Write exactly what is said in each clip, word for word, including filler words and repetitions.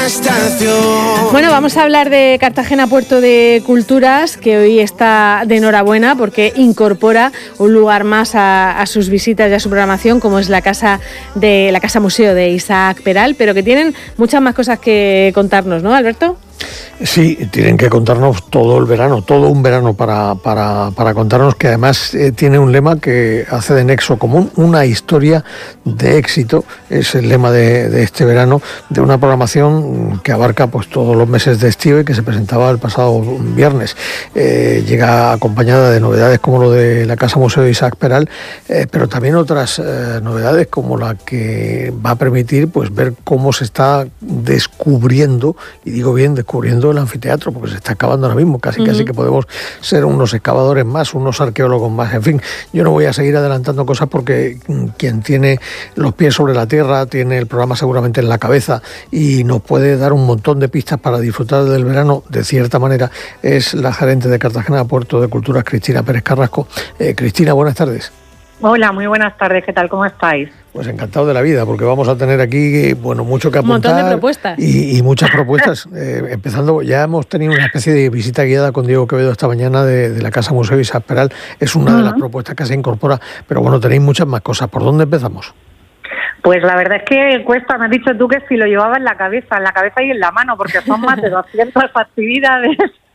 estación. Bueno, vamos a hablar de Cartagena Puerto de Culturas, que hoy está de enhorabuena porque incorpora un lugar más a, a sus visitas y a su programación, como es la casa de la casa museo de Isaac Peral, pero que tienen muchas más cosas que contarnos, ¿no, Alberto? Sí, tienen que contarnos todo el verano, todo un verano para, para, para contarnos, que además eh, tiene un lema que hace de nexo común, una historia de éxito, es el lema de, de este verano, de una programación que abarca pues todos los meses de estío y que se presentaba el pasado viernes. Eh, llega acompañada de novedades como lo de la Casa Museo de Isaac Peral, eh, pero también otras eh, novedades como la que va a permitir pues ver cómo se está descubriendo, y digo bien, descubriendo el anfiteatro, porque se está excavando ahora mismo, casi, uh-huh. casi que podemos ser unos excavadores más, unos arqueólogos más, en fin, yo no voy a seguir adelantando cosas porque quien tiene los pies sobre la tierra, tiene el programa seguramente en la cabeza y nos puede dar un montón de pistas para disfrutar del verano, de cierta manera, es la gerente de Cartagena Puerto de Culturas, Cristina Pérez Carrasco. Eh, Cristina, buenas tardes. Hola, muy buenas tardes, ¿qué tal? ¿Cómo estáis? Pues encantado de la vida, porque vamos a tener aquí, bueno, mucho que apuntar. Un montón de propuestas. Y, y muchas propuestas. eh, empezando, ya hemos tenido una especie de visita guiada con Diego Quevedo esta mañana de, de la Casa Museo Isaac Peral. Es una uh-huh. de las propuestas que se incorpora, pero bueno, tenéis muchas más cosas. ¿Por dónde empezamos? Pues la verdad es que cuesta, me has dicho tú que si lo llevaba en la cabeza, en la cabeza y en la mano, porque son más de doscientas actividades.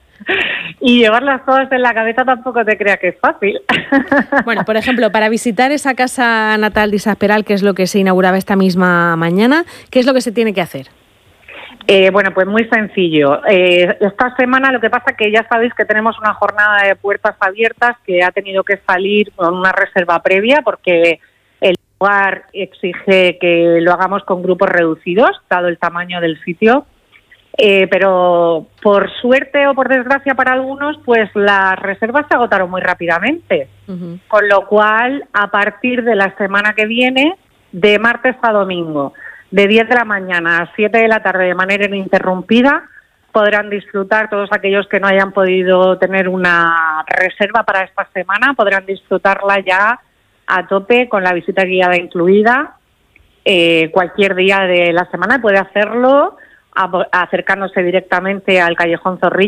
Y llevarlas todas en la cabeza tampoco te creas que es fácil. Bueno, por ejemplo, para visitar esa casa natal de Isaac Peral, que es lo que se inauguraba esta misma mañana, ¿qué es lo que se tiene que hacer? Eh, bueno, pues muy sencillo. Eh, esta semana lo que pasa es que ya sabéis que tenemos una jornada de puertas abiertas que ha tenido que salir con una reserva previa porque el lugar exige que lo hagamos con grupos reducidos, dado el tamaño del sitio. Eh, pero por suerte o por desgracia para algunos, pues las reservas se agotaron muy rápidamente. Uh-huh. Con lo cual, a partir de la semana que viene, de martes a domingo, de diez de la mañana a siete de la tarde de manera ininterrumpida, podrán disfrutar, todos aquellos que no hayan podido tener una reserva para esta semana, podrán disfrutarla ya a tope con la visita guiada incluida. Eh, cualquier día de la semana puede hacerlo acercándose directamente al Callejón Zorrilla